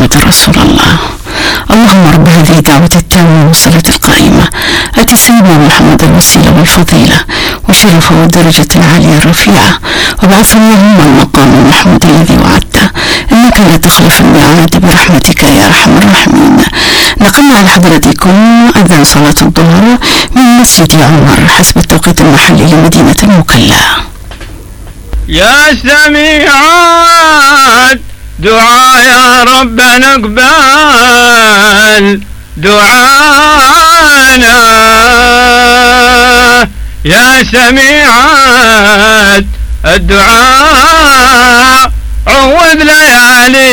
محمد رسول الله. اللهم رب هذه الدعوة التامة والصلاة القائمة آت سيدنا محمد الوسيلة والفضيلة والشرف والدرجة العالية الرفيعة وابعث اللهم المقام المحمود الذي وعدته إنك لا تخلف الميعاد برحمتك يا أرحم الراحمين. نقلنا على حضراتكم أذان صلاة الظهر من مسجد عمر حسب التوقيت المحلي لمدينة المكلا. يا سميعات دعاء يا ربنا اقبل دعانا، يا سميعات الدعاء عوض ليالي